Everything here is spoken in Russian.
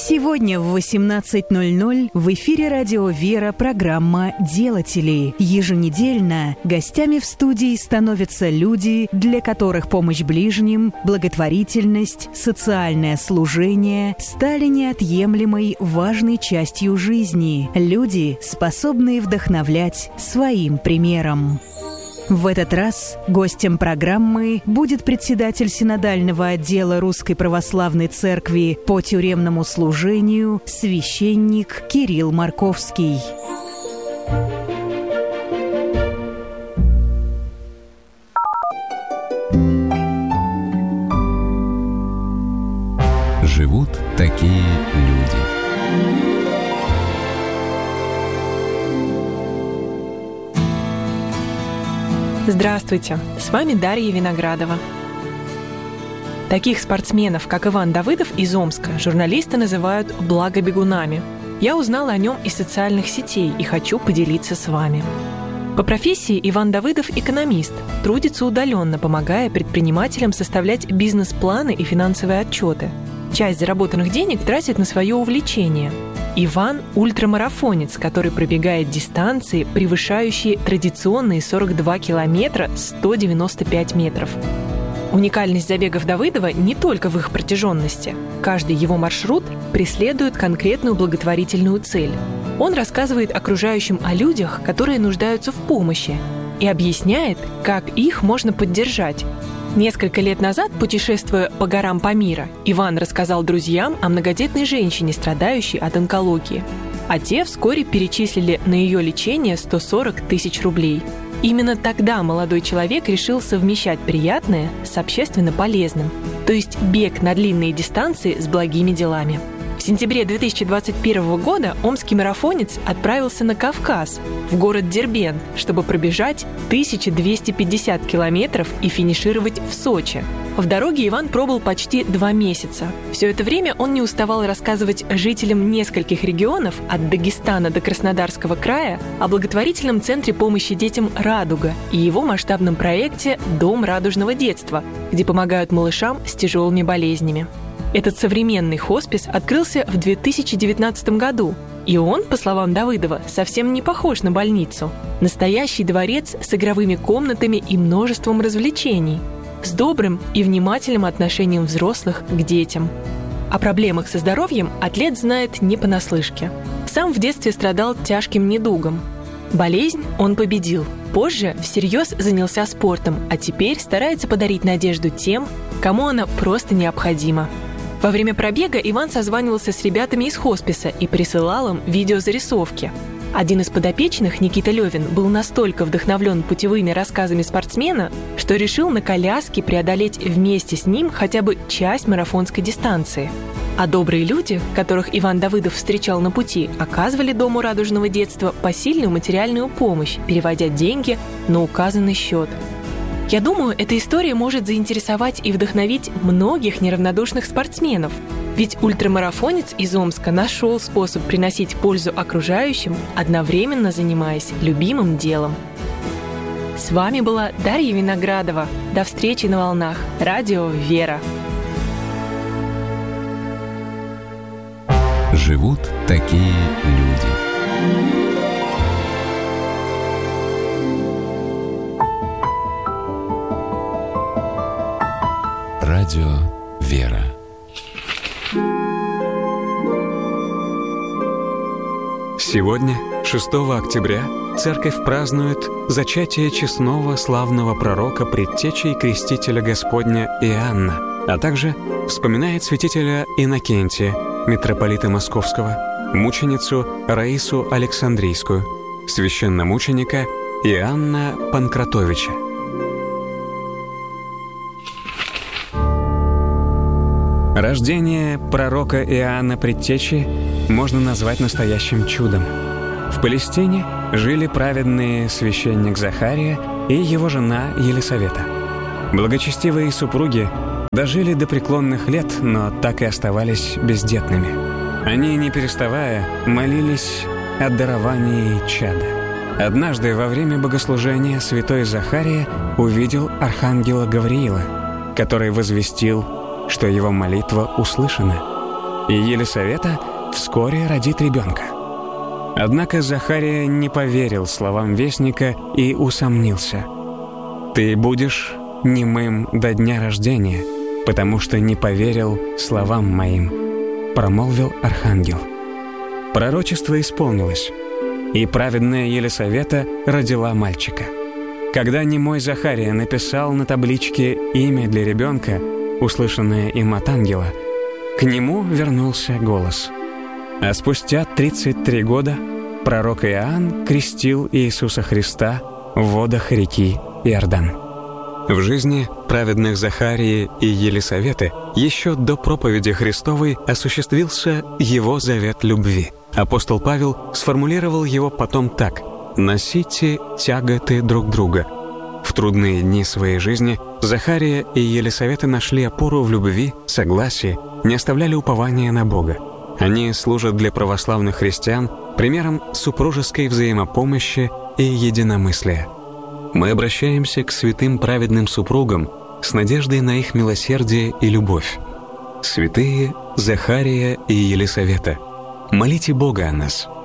Сегодня в 18:00 в эфире радио «Вера» программа «Делатели». Еженедельно гостями в студии становятся люди, для которых помощь ближним, благотворительность, социальное служение стали неотъемлемой важной частью жизни. Люди, способные вдохновлять своим примером. В этот раз гостем программы будет председатель синодального отдела Русской Православной Церкви по тюремному служению священник Кирилл Марковский. Живут такие люди. Здравствуйте, с вами Дарья Виноградова. Таких спортсменов, как Иван Давыдов из Омска, журналисты называют благобегунами. Я узнала о нем из социальных сетей и хочу поделиться с вами. По профессии Иван Давыдов – экономист, трудится удаленно, помогая предпринимателям составлять бизнес-планы и финансовые отчеты. Часть заработанных денег тратит на свое увлечение. Иван – ультрамарафонец, который пробегает дистанции, превышающие традиционные 42 километра 195 метров. Уникальность забегов Давыдова не только в их протяженности. Каждый его маршрут преследует конкретную благотворительную цель. Он рассказывает окружающим о людях, которые нуждаются в помощи, и объясняет, как их можно поддержать. Несколько лет назад, путешествуя по горам Памира, Иван рассказал друзьям о многодетной женщине, страдающей от онкологии. А те вскоре перечислили на ее лечение 140 тысяч рублей. Именно тогда молодой человек решил совмещать приятное с общественно полезным, то есть бег на длинные дистанции с благими делами. В сентябре 2021 года омский марафонец отправился на Кавказ, в город Дербент, чтобы пробежать 1250 километров и финишировать в Сочи. В дороге Иван пробыл почти 2 месяца. Все это время он не уставал рассказывать жителям нескольких регионов, от Дагестана до Краснодарского края, о благотворительном центре помощи детям «Радуга» и его масштабном проекте «Дом радужного детства», где помогают малышам с тяжелыми болезнями. Этот современный хоспис открылся в 2019 году, и он, по словам Давыдова, совсем не похож на больницу. Настоящий дворец с игровыми комнатами и множеством развлечений, с добрым и внимательным отношением взрослых к детям. О проблемах со здоровьем атлет знает не понаслышке. Сам в детстве страдал тяжким недугом. Болезнь он победил. Позже всерьез занялся спортом, а теперь старается подарить надежду тем, кому она просто необходима. Во время пробега Иван созванивался с ребятами из хосписа и присылал им видеозарисовки. Один из подопечных, Никита Левин, был настолько вдохновлен путевыми рассказами спортсмена, что решил на коляске преодолеть вместе с ним хотя бы часть марафонской дистанции. А добрые люди, которых Иван Давыдов встречал на пути, оказывали Дому радужного детства посильную материальную помощь, переводя деньги на указанный счет. Я думаю, эта история может заинтересовать и вдохновить многих неравнодушных спортсменов. Ведь ультрамарафонец из Омска нашел способ приносить пользу окружающим, одновременно занимаясь любимым делом. С вами была Дарья Виноградова. До встречи на волнах радио «Вера». Живут такие люди. Радио «Вера». Сегодня, 6 октября, Церковь празднует зачатие честного славного пророка, предтечи и крестителя Господня Иоанна, а также вспоминает святителя Иннокентия, митрополита Московского, мученицу Раису Александрийскую, священномученика Иоанна Панкратовича. Рождение пророка Иоанна Предтечи можно назвать настоящим чудом. В Палестине жили праведные священник Захария и его жена Елисавета. Благочестивые супруги дожили до преклонных лет, но так и оставались бездетными. Они, не переставая, молились о даровании чада. Однажды во время богослужения святой Захария увидел архангела Гавриила, который возвестил, что его молитва услышана. и Елисавета вскоре родит ребенка. Однако Захария не поверил словам вестника и усомнился. «Ты будешь немым до дня рождения, потому что не поверил словам моим», — промолвил архангел. Пророчество исполнилось, и праведная Елисавета родила мальчика. Когда немой Захария написал на табличке имя для ребенка, услышанное им от ангела, к нему вернулся голос. А спустя 33 года пророк Иоанн крестил Иисуса Христа в водах реки Иордан. В жизни праведных Захарии и Елисаветы еще до проповеди Христовой осуществился его завет любви. Апостол Павел сформулировал его потом так: «Носите тяготы друг друга». В трудные дни своей жизни Захария и Елисавета нашли опору в любви, согласии, не оставляли упования на Бога. Они служат для православных христиан примером супружеской взаимопомощи и единомыслия. Мы обращаемся к святым праведным супругам с надеждой на их милосердие и любовь. Святые Захария и Елисавета, молите Бога о нас.